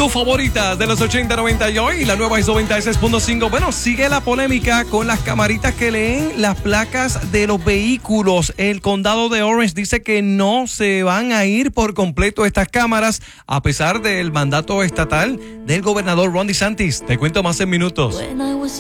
Tu favorita de los 80, 90 y hoy, la nueva es 96.5. Bueno, sigue la polémica con las camaritas que leen las placas de los vehículos. El condado de Orange dice que no se van a ir por completo estas cámaras, a pesar del mandato estatal del gobernador Ron DeSantis. Te cuento más en minutos.